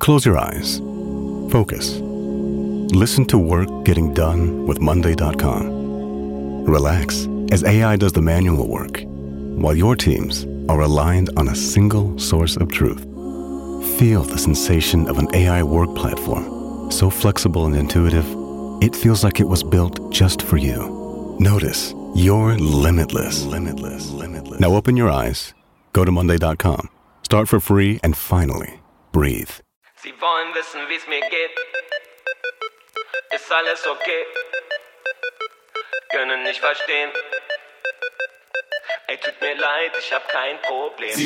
Close your eyes. Focus. Listen to work getting done with Monday.com. Relax as AI does the manual work, while your teams are aligned on a single source of truth. Feel the sensation of an AI work platform, so flexible and intuitive, it feels like it was built just for you. Notice you're limitless. Now open your eyes, go to Monday.com, start for free, and finally, breathe. Sie wollen wissen, wie's mir geht. Ist alles okay? Können nicht verstehen. Ey, tut mir leid, ich hab kein Problem.